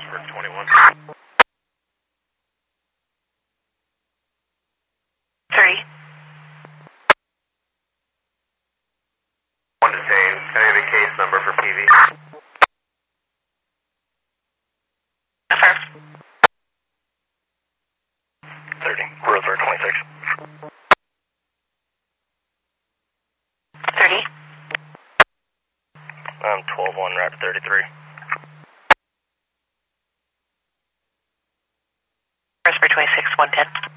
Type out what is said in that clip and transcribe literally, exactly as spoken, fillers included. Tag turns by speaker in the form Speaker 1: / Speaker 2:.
Speaker 1: Pressburg twenty-one.
Speaker 2: Three.
Speaker 1: One detained. Can I have a case number for P V?
Speaker 2: Affirm.
Speaker 1: thirty. Roseburg twenty-six.
Speaker 2: thirty.
Speaker 1: Um, twelve one, Rapid thirty-three.
Speaker 2: Pressburg twenty-six, one ten.